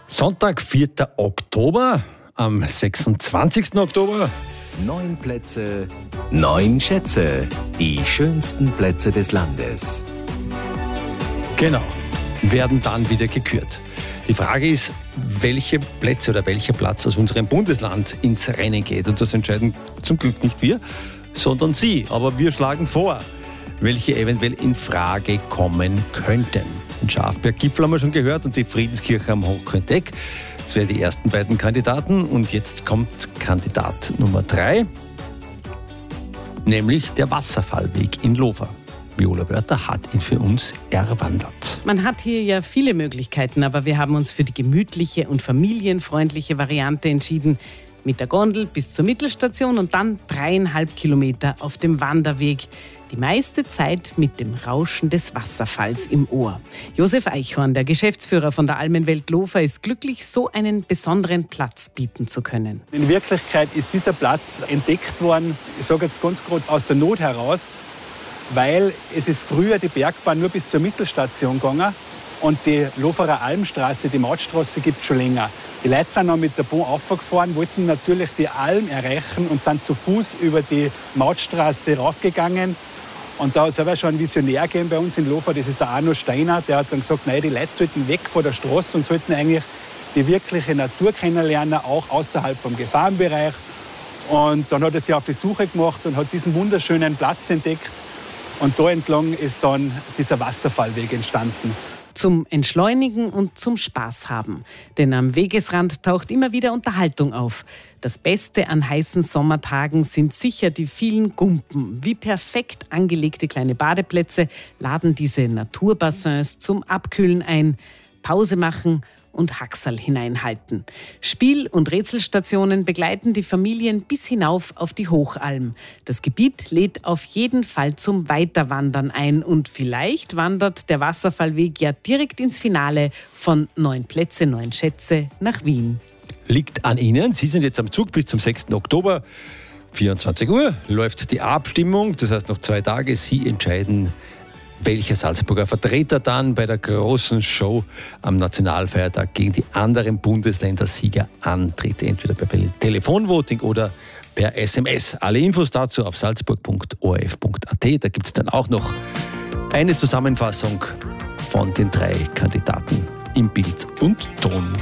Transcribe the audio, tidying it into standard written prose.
Sonntag, 4. Oktober, am 26. Oktober. 9 Plätze, 9 Schätze. Die schönsten Plätze des Landes. Genau, werden dann wieder gekürt. Die Frage ist, welche Plätze oder welcher Platz aus unserem Bundesland ins Rennen geht. Und das entscheiden zum Glück nicht wir, sondern Sie. Aber wir schlagen vor, welche eventuell in Frage kommen könnten. Den Schafberg-Gipfel haben wir schon gehört und die Friedenskirche am Hochkönteck. Das wären die ersten beiden Kandidaten. Und jetzt kommt Kandidat Nummer 3, nämlich der Wasserfallweg in Lofer. Viola Wörter hat ihn für uns erwandert. Man hat hier ja viele Möglichkeiten, aber wir haben uns für die gemütliche und familienfreundliche Variante entschieden. Mit der Gondel bis zur Mittelstation und dann 3,5 Kilometer auf dem Wanderweg. Die meiste Zeit mit dem Rauschen des Wasserfalls im Ohr. Josef Eichhorn, der Geschäftsführer von der Almenwelt Lofer, ist glücklich, so einen besonderen Platz bieten zu können. In Wirklichkeit ist dieser Platz entdeckt worden, ich sage jetzt ganz grob, aus der Not heraus, weil es ist früher die Bergbahn nur bis zur Mittelstation gegangen und die Loferer Almstraße, die Mautstraße, gibt es schon länger. Die Leute sind noch mit der Bahn aufgefahren, wollten natürlich die Alm erreichen und sind zu Fuß über die Mautstraße raufgegangen. Und da hat es aber schon einen Visionär gegeben bei uns in Lofer, das ist der Arno Steiner, der hat dann gesagt, nein, die Leute sollten weg von der Straße und sollten eigentlich die wirkliche Natur kennenlernen, auch außerhalb vom Gefahrenbereich. Und dann hat er sich auf die Suche gemacht und hat diesen wunderschönen Platz entdeckt. Und da entlang ist dann dieser Wasserfallweg entstanden. Zum Entschleunigen und zum Spaß haben. Denn am Wegesrand taucht immer wieder Unterhaltung auf. Das Beste an heißen Sommertagen sind sicher die vielen Gumpen. Wie perfekt angelegte kleine Badeplätze laden diese Naturbassins zum Abkühlen ein, Pause machen und Haxerl hineinhalten. Spiel- und Rätselstationen begleiten die Familien bis hinauf auf die Hochalm. Das Gebiet lädt auf jeden Fall zum Weiterwandern ein und vielleicht wandert der Wasserfallweg ja direkt ins Finale von 9 Plätze, 9 Schätze nach Wien. Liegt an Ihnen. Sie sind jetzt am Zug bis zum 6. Oktober. 24 Uhr läuft die Abstimmung. Das heißt noch 2 Tage. Sie entscheiden, welcher Salzburger Vertreter dann bei der großen Show am Nationalfeiertag gegen die anderen Bundesländersieger antritt. Entweder per Telefonvoting oder per SMS. Alle Infos dazu auf salzburg.orf.at. Da gibt es dann auch noch eine Zusammenfassung von den 3 Kandidaten im Bild und Ton.